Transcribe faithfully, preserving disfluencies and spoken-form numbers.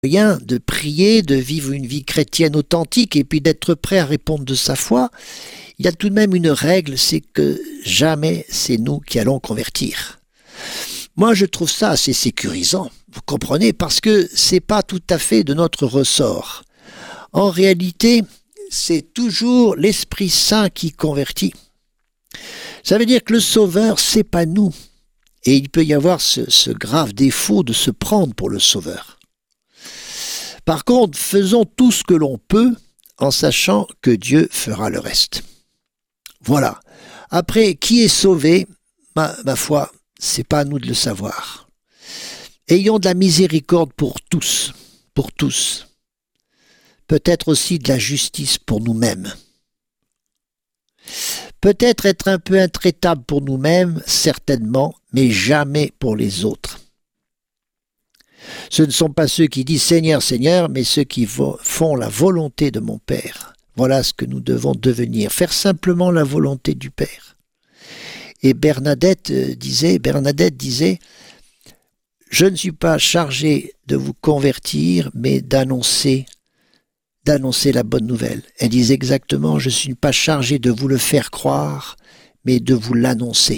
moyen de prier, de vivre une vie chrétienne authentique et puis d'être prêt à répondre de sa foi, il y a tout de même une règle, c'est que jamais c'est nous qui allons convertir. Moi, je trouve ça assez sécurisant, vous comprenez, parce que c'est pas tout à fait de notre ressort. En réalité, c'est toujours l'Esprit Saint qui convertit. Ça veut dire que le Sauveur, c'est pas nous. Et il peut y avoir ce, ce grave défaut de se prendre pour le Sauveur. Par contre, faisons tout ce que l'on peut en sachant que Dieu fera le reste. Voilà. Après, qui est sauvé, ma, ma foi, c'est pas à nous de le savoir. Ayons de la miséricorde pour tous, pour tous. Peut-être aussi de la justice pour nous-mêmes. Peut-être être un peu intraitable pour nous-mêmes, certainement, mais jamais pour les autres. Ce ne sont pas ceux qui disent « Seigneur, Seigneur », mais ceux qui font la volonté de mon Père. Voilà ce que nous devons devenir, faire simplement la volonté du Père. Et Bernadette disait, Bernadette disait « Je ne suis pas chargé de vous convertir, mais d'annoncer, d'annoncer la bonne nouvelle. » Elle disait exactement « Je ne suis pas chargé de vous le faire croire, mais de vous l'annoncer. »